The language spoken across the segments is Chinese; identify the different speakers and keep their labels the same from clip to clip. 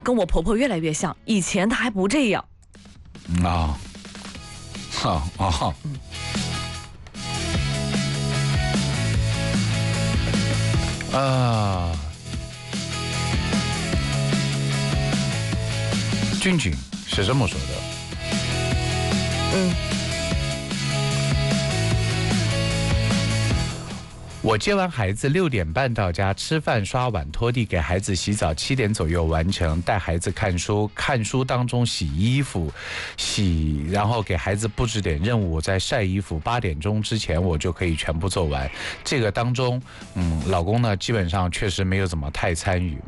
Speaker 1: 跟我婆婆越来越像，以前她还不这样。
Speaker 2: 啊，好啊，俊俊是这么说的。我接完孩子6点半到家，吃饭、刷碗、拖地，给孩子洗澡，7点左右完成，带孩子看书，看书当中洗衣服，然后给孩子布置点任务，再晒衣服，8点钟之前我就可以全部做完。这个当中，老公呢基本上确实没有怎么太参与，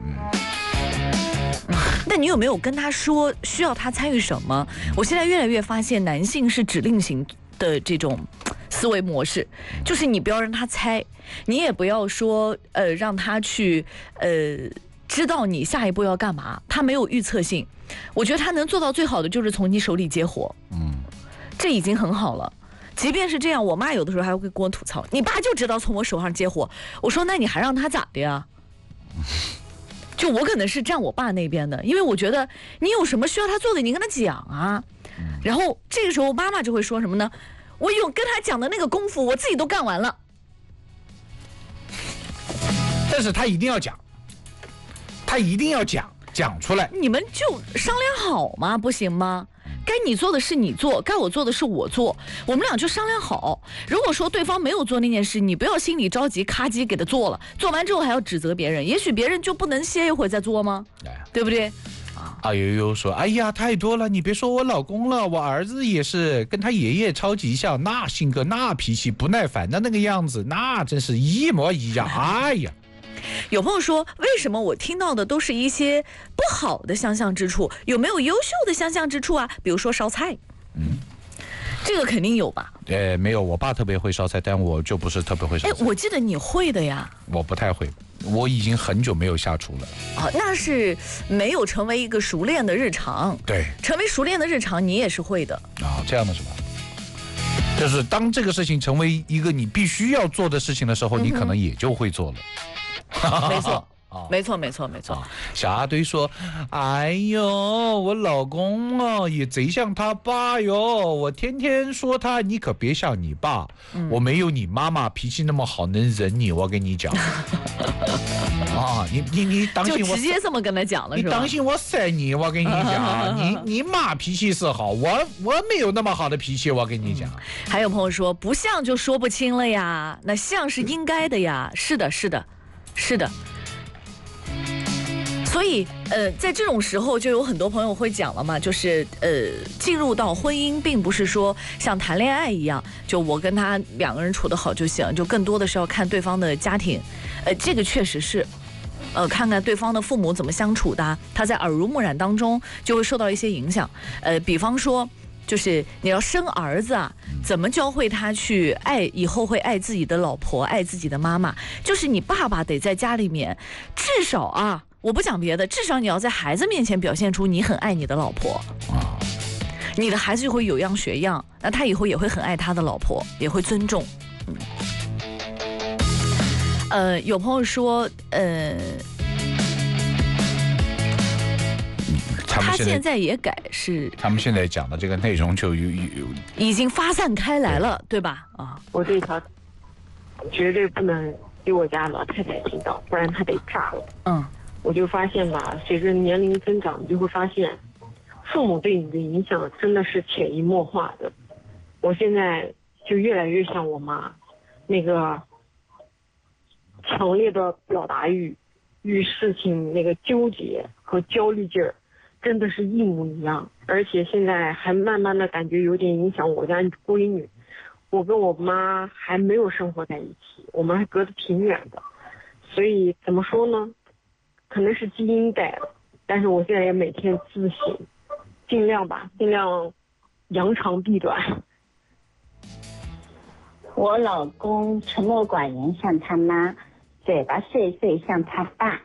Speaker 1: 那你有没有跟他说需要他参与什么？我现在越来越发现，男性是指令型的这种思维模式，就是你不要让他猜，你也不要说让他去知道你下一步要干嘛，他没有预测性。我觉得他能做到最好的就是从你手里接活，这已经很好了。即便是这样，我妈有的时候还会跟我吐槽，你爸就知道从我手上接活。我说那你还让他咋的呀？就我可能是站我爸那边的，因为我觉得你有什么需要他做的，你跟他讲啊。然后这个时候妈妈就会说什么呢？我有跟他讲的那个功夫，我自己都干完了。
Speaker 2: 但是他一定要讲，讲出来。
Speaker 1: 你们就商量好吗？不行吗？该你做的是你做，该我做的是我做，我们俩就商量好。如果说对方没有做那件事，你不要心里着急，咔叽给他做了，做完之后还要指责别人，也许别人就不能歇一会儿再做吗？对不对？
Speaker 2: 悠悠说：“哎呀，太多了！你别说我老公了，我儿子也是跟他爷爷超级像，那性格、那脾气、不耐烦的那个样子，那真是一模一样。哎呀！”
Speaker 1: 有朋友说，为什么我听到的都是一些不好的相像之处？有没有优秀的相像之处啊？比如说烧菜，这个肯定有吧？
Speaker 2: 没有，我爸特别会烧菜，但我就不是特别会烧菜。
Speaker 1: 我记得你会的呀。
Speaker 2: 我不太会，我已经很久没有下厨了。
Speaker 1: 那是没有成为一个熟练的日常。
Speaker 2: 对，
Speaker 1: 成为熟练的日常，你也是会的。
Speaker 2: 这样的是吧？就是当这个事情成为一个你必须要做的事情的时候，你可能也就会做了。
Speaker 1: 没错。没错。
Speaker 2: 小阿堆说：“哎呦，我老公啊，也贼像他爸哟！我天天说他，你可别像你爸，我没有你妈妈脾气那么好，能忍你。我跟你讲，你当心我，
Speaker 1: 就直接这么跟他讲了，是吧？
Speaker 2: 你当心我塞你，我跟你讲，你妈脾气是好，我没有那么好的脾气，我跟你讲。
Speaker 1: 还有朋友说，不像就说不清了呀，那像是应该的呀，是的。所以，在这种时候，就有很多朋友会讲了嘛，就是进入到婚姻，并不是说像谈恋爱一样，就我跟他2个人处得好就行，就更多的是要看对方的家庭，这个确实是，看看对方的父母怎么相处的，他在耳濡目染当中就会受到一些影响，比方说。就是你要生儿子啊，怎么教会他去爱，以后会爱自己的老婆，爱自己的妈妈。就是你爸爸得在家里面，至少啊，我不讲别的，至少你要在孩子面前表现出你很爱你的老婆，你的孩子就会有样学样，那他以后也会很爱他的老婆，也会尊重。有朋友说，他现在也改是，
Speaker 2: 他们现在讲的这个内容就
Speaker 1: 已经发散开来了，对吧？
Speaker 3: 我这条绝对不能给我家老太太听到，不然她得炸了。我就发现吧，随着年龄增长，你就会发现，父母对你的影响真的是潜移默化的。我现在就越来越像我妈，那个强烈的表达欲，与事情那个纠结和焦虑劲儿。真的是一模一样，而且现在还慢慢的感觉有点影响我家闺女。我跟我妈还没有生活在一起，我们还隔得挺远的，所以怎么说呢？可能是基因带了，但是我现在也每天自省，尽量扬长避短。
Speaker 4: 我老公沉默寡言像他妈，嘴巴碎碎像他爸。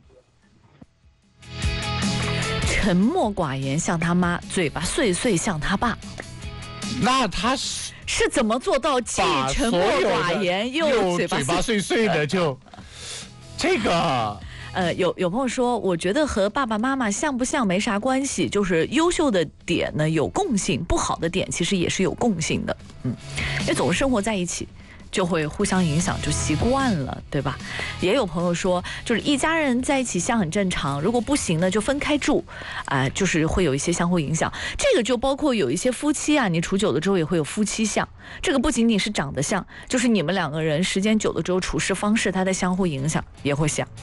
Speaker 1: 沉默寡言像他妈，嘴巴碎碎像他爸。
Speaker 2: 那他是
Speaker 1: 怎么做到既沉默寡言又嘴巴
Speaker 2: 碎碎的？就这个，
Speaker 1: 有朋友说，我觉得和爸爸妈妈像不像没啥关系，就是优秀的点呢有共性，不好的点其实也是有共性的。因为总是生活在一起，就会互相影响，就习惯了，对吧？也有朋友说，就是一家人在一起像很正常，如果不行呢，就分开住，就是会有一些相互影响。这个就包括有一些夫妻啊，你处久了之后也会有夫妻相。这个不仅仅是长得像，就是你们两个人时间久了之后处事方式，它的相互影响也会像。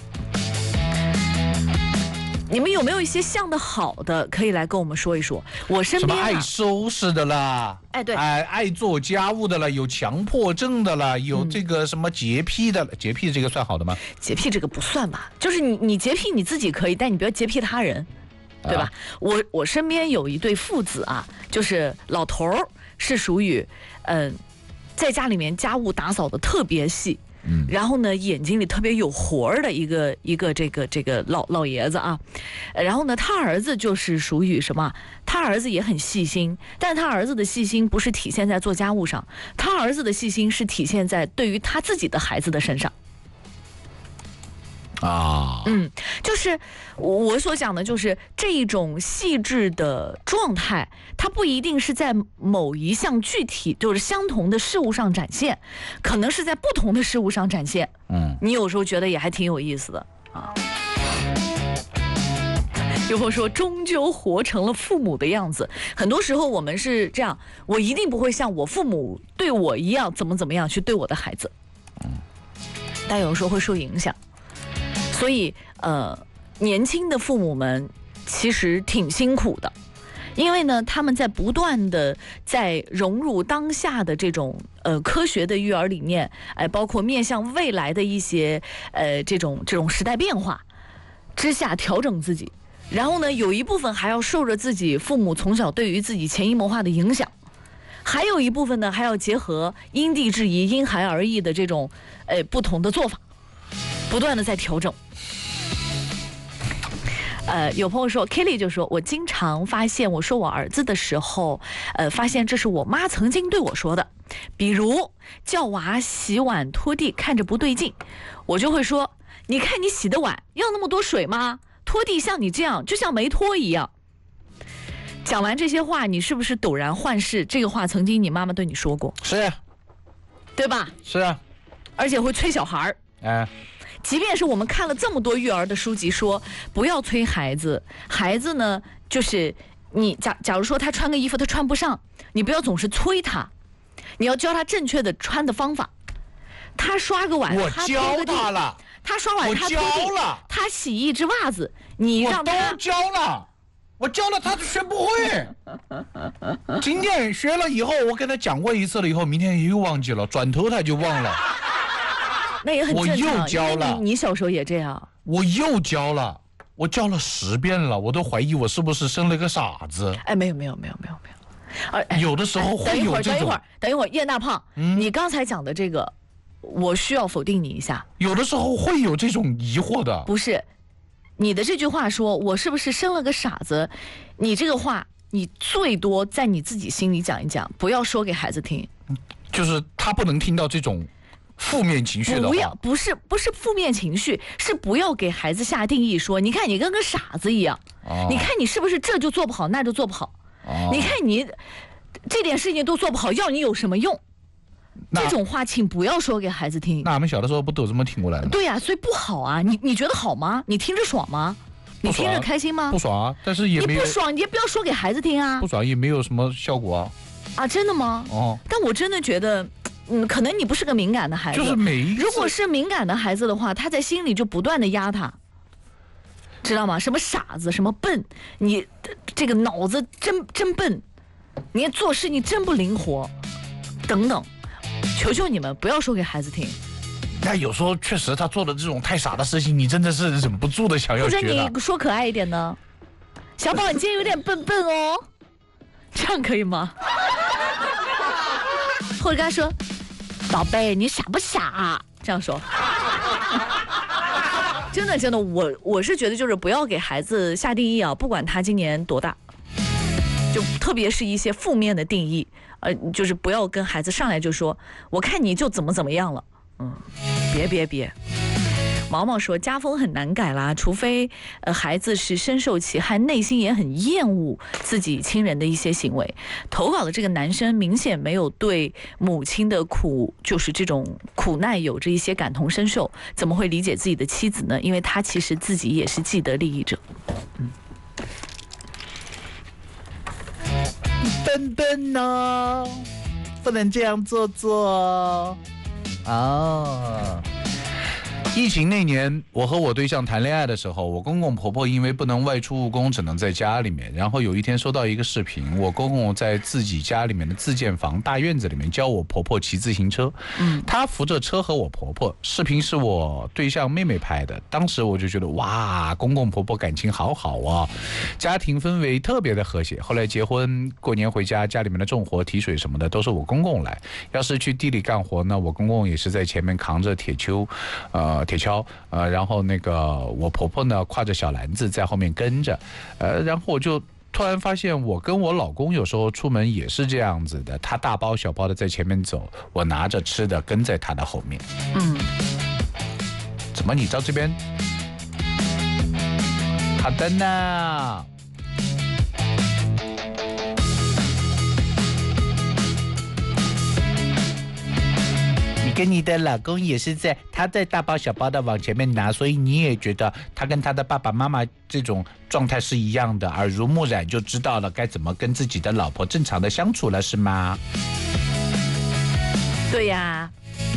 Speaker 1: 你们有没有一些像的好的可以来跟我们说一说？我身边
Speaker 2: 什么爱收拾的啦，
Speaker 1: 对，
Speaker 2: 爱做家务的啦，有强迫症的啦，有这个什么洁癖的，洁癖这个算好的吗？
Speaker 1: 洁癖这个不算吧，就是你洁癖你自己可以，但你不要洁癖他人，对吧？我身边有一对父子啊，就是老头儿是属于在家里面家务打扫的特别细。然后呢，眼睛里特别有活儿的一个这个老爷子啊，然后呢，他儿子就是属于什么？他儿子也很细心，但他儿子的细心不是体现在做家务上，他儿子的细心是体现在对于他自己的孩子的身上。就是我所讲的，就是这一种细致的状态，它不一定是在某一项具体就是相同的事物上展现，可能是在不同的事物上展现。你有时候觉得也还挺有意思的啊。有朋友说，终究活成了父母的样子。很多时候我们是这样，我一定不会像我父母对我一样怎么样去对我的孩子，但有时候会受影响。所以年轻的父母们其实挺辛苦的，因为呢，他们在不断的在融入当下的这种科学的育儿理念，包括面向未来的一些这种时代变化之下调整自己，然后呢，有一部分还要受着自己父母从小对于自己潜移默化的影响，还有一部分呢还要结合因地制宜、因孩而异的这种不同的做法，不断的在调整。有朋友说 Kelly 就说，我经常发现我说我儿子的时候，发现这是我妈曾经对我说的，比如叫娃洗碗拖地看着不对劲，我就会说，你看你洗的碗要那么多水吗？拖地像你这样就像没拖一样。讲完这些话，你是不是陡然幻视这个话曾经你妈妈对你说过？
Speaker 2: 是，
Speaker 1: 对吧？
Speaker 2: 是啊，
Speaker 1: 而且会催小孩儿。即便是我们看了这么多育儿的书籍，说不要催孩子，孩子呢，就是你假如说他穿个衣服他穿不上，你不要总是催他，你要教他正确的穿的方法。他刷个碗，
Speaker 2: 我教他了；
Speaker 1: 他刷碗，他拖地了；他洗一只袜子，你让他
Speaker 2: 我都教了，我教了他学不会。今天学了以后，我跟他讲过一次了，以后明天又忘记了，转头他就忘了。
Speaker 1: 那也很正常，
Speaker 2: 我又教了，
Speaker 1: 你小时候也这样。
Speaker 2: 我又教了，我教了10遍了，我都怀疑我是不是生了个傻子。
Speaker 1: 没有。
Speaker 2: 有的时候会有这种。
Speaker 1: 等一会儿，叶大胖，你刚才讲的这个，我需要否定你一下。
Speaker 2: 有的时候会有这种疑惑的。
Speaker 1: 不是，你的这句话说我是不是生了个傻子？你这个话，你最多在你自己心里讲一讲，不要说给孩子听。
Speaker 2: 就是他不能听到这种负面情绪的话，
Speaker 1: 不是负面情绪，是不要给孩子下定义说，你看你跟个傻子一样，你看你是不是这就做不好，那就做不好，你看你这点事情都做不好，要你有什么用？这种话请不要说给孩子听。
Speaker 2: 那俺们小的时候不都这么听过来的吗？
Speaker 1: 对呀，所以不好啊！你觉得好吗？你听着爽吗？你听着开心吗？
Speaker 2: 不爽啊！但是也没有，
Speaker 1: 你不爽，你也不要说给孩子听啊！
Speaker 2: 不爽也没有什么效果啊！
Speaker 1: 啊，真的吗？但我真的觉得。可能你不是个敏感的孩子，
Speaker 2: 就是每一次，
Speaker 1: 如果是敏感的孩子的话，他在心里就不断的压他，知道吗？什么傻子，什么笨，你这个脑子真笨，你做事你真不灵活，等等，求求你们不要说给孩子听。
Speaker 2: 那有时候确实他做的这种太傻的事情，你真的是忍不住的想要学。
Speaker 1: 或者你说可爱一点呢？小宝，你今天有点笨笨哦，这样可以吗？或者跟他说，宝贝，你傻不傻？这样说。真的，我是觉得就是不要给孩子下定义啊，不管他今年多大，就特别是一些负面的定义，就是不要跟孩子上来就说，我看你就怎么样了，别。 毛毛说家风很难改啦，除非孩子是深受其害，内心也很厌恶自己亲人的一些行为。投稿的这个男生明显没有对母亲的苦，就是这种苦难有着一些感同身受，怎么会理解自己的妻子呢？因为他其实自己也是既得利益者。
Speaker 2: 笨笨哦，不能这样做哦。疫情那年，我和我对象谈恋爱的时候，我公公婆婆因为不能外出务工，只能在家里面。然后有一天收到一个视频，我公公在自己家里面的自建房大院子里面教我婆婆骑自行车，他扶着车和我婆婆。视频是我对象妹妹拍的，当时我就觉得哇，公公婆婆感情好好啊，家庭氛围特别的和谐。后来结婚，过年回家，家里面的重活、提水什么的都是我公公来。要是去地里干活呢，我公公也是在前面扛着铁锹，然后那个我婆婆呢挎着小篮子在后面跟着，然后我就突然发现，我跟我老公有时候出门也是这样子的，他大包小包的在前面走，我拿着吃的跟在他的后面。怎么你到这边？好的呢。跟你的老公也是他在大包小包的往前面拿，所以你也觉得他跟他的爸爸妈妈这种状态是一样的，耳濡目染就知道了该怎么跟自己的老婆正常的相处了，是吗？
Speaker 1: 对呀。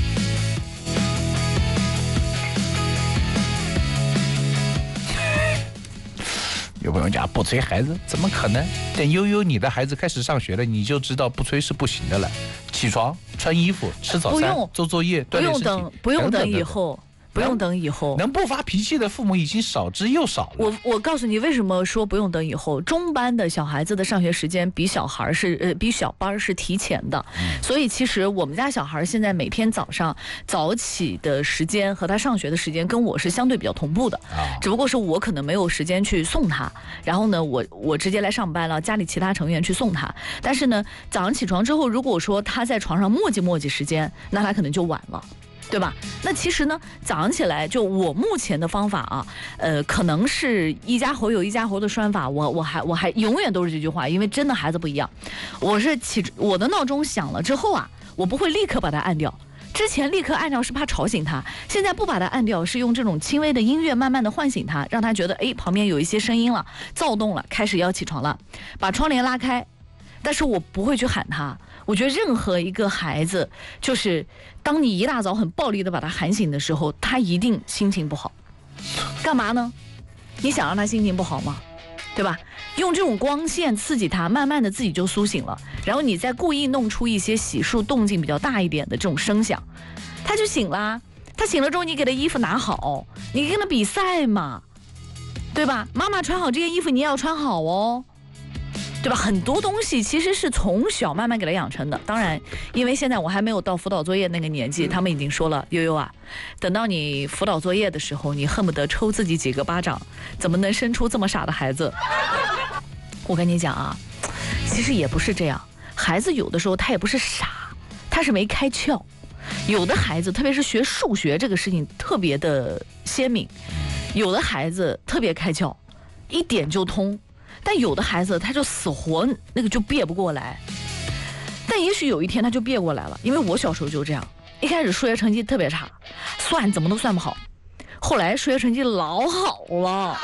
Speaker 2: 有朋友讲不催孩子，怎么可能？等悠悠你的孩子开始上学了，你就知道不催是不行的了。起床、穿衣服、吃早餐、做作业、锻炼身体，
Speaker 1: 不用等以后。不用等以后，
Speaker 2: 能不发脾气的父母已经少之又少了。
Speaker 1: 我告诉你，为什么说不用等以后？中班的小孩子的上学时间比小班是提前的，所以其实我们家小孩现在每天早上早起的时间和他上学的时间跟我是相对比较同步的，只不过是我可能没有时间去送他，然后呢，我直接来上班了，家里其他成员去送他。但是呢，早上起床之后，如果说他在床上磨叽时间，那他可能就晚了。对吧？那其实呢，早上起来就我目前的方法啊，可能是一家猴有一家猴的拴法，我还永远都是这句话，因为真的孩子不一样。我的闹钟响了之后啊，我不会立刻把它按掉，之前立刻按掉是怕吵醒他，现在不把它按掉，是用这种轻微的音乐慢慢的唤醒他，让他觉得旁边有一些声音了，躁动了，开始要起床了，把窗帘拉开，但是我不会去喊他。我觉得任何一个孩子，就是当你一大早很暴力的把他喊醒的时候，他一定心情不好。干嘛呢？你想让他心情不好吗？对吧？用这种光线刺激他，慢慢的自己就苏醒了。然后你再故意弄出一些洗漱动静比较大一点的这种声响，他就醒了。他醒了之后，你给他衣服拿好，你跟他比赛嘛，对吧？妈妈穿好这件衣服，你也要穿好哦。对吧？很多东西其实是从小慢慢给他养成的。当然，因为现在我还没有到辅导作业那个年纪，他们已经说了，悠悠啊，等到你辅导作业的时候，你恨不得抽自己几个巴掌，怎么能生出这么傻的孩子？我跟你讲啊，其实也不是这样，孩子有的时候他也不是傻，他是没开窍。有的孩子，特别是学数学这个事情特别的鲜明，有的孩子特别开窍，一点就通。但有的孩子他就死活那个就别不过来，但也许有一天他就别过来了。因为我小时候就这样，一开始数学成绩特别差，算怎么都算不好，后来数学成绩老好了。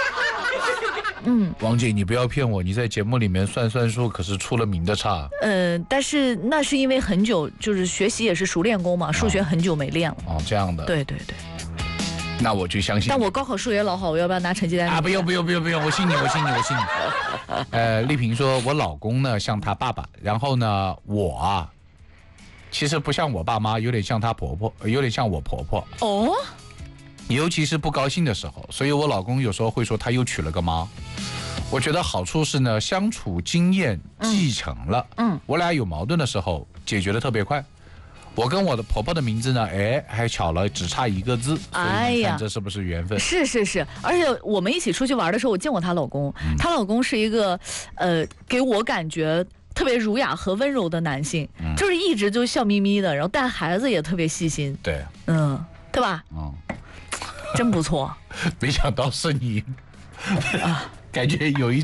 Speaker 2: 王姐，你不要骗我，你在节目里面算数可是出了名的差。
Speaker 1: 但是那是因为很久，就是学习也是熟练工嘛，数学很久没练了。
Speaker 2: 这样的。
Speaker 1: 对。
Speaker 2: 那我就相信。
Speaker 1: 但我高考数学老好，我要不要拿成绩单？
Speaker 2: 不用，我信你。丽萍说，我老公呢像他爸爸，然后呢我啊，其实不像我爸妈，有点像他婆婆，有点像我婆婆。
Speaker 1: 哦。
Speaker 2: 尤其是不高兴的时候，所以我老公有时候会说他又娶了个妈。我觉得好处是呢，相处经验继承了。我俩有矛盾的时候解决的特别快。我跟我的婆婆的名字呢，还巧了，只差一个字。所以你看这是不是缘分？
Speaker 1: 是，而且我们一起出去玩的时候，我见过她老公，她老公是一个给我感觉特别儒雅和温柔的男性，就是一直就笑眯眯的，然后带孩子也特别细心。
Speaker 2: 对，
Speaker 1: 对吧？ 真不错。
Speaker 2: 没想到是你啊，感觉有一